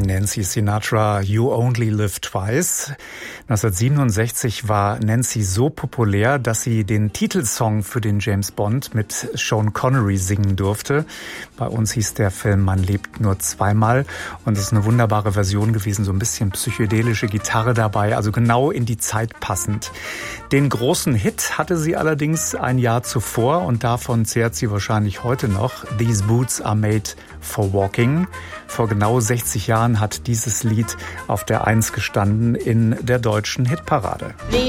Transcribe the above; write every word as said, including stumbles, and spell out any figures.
Nancy Sinatra, You Only Live Twice. neunzehnhundertsiebenundsechzig war Nancy so populär, dass sie den Titelsong für den James Bond mit Sean Connery singen durfte. Bei uns hieß der Film Man lebt nur zweimal und es ist eine wunderbare Version gewesen, so ein bisschen psychedelische Gitarre dabei, also genau in die Zeit passend. Den großen Hit hatte sie allerdings ein Jahr zuvor und davon zehrt sie wahrscheinlich heute noch. These Boots are made for walking. Vor genau sechzig Jahren hat dieses Lied auf der Eins gestanden in der deutschen Hitparade.